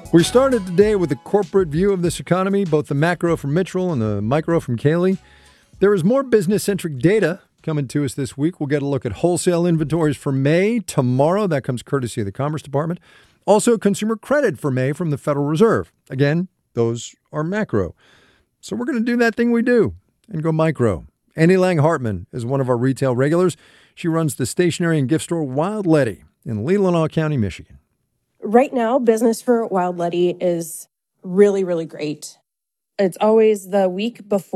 We started today with a corporate view of this economy, both the macro from Mitchell and the micro from Kaylee. There is more business-centric data coming to us this week. We'll get a look at wholesale inventories for May tomorrow. That comes courtesy of the Commerce Department. Also, consumer credit for May from the Federal Reserve. Again, those are macro. So we're going to do that thing we do and go micro. Annie Lang Hartman is one of our retail regulars. She runs the stationery and gift store Wild Letty in Leelanau County, Michigan. Right now, business for Wild Letty is really, really great. It's always the week before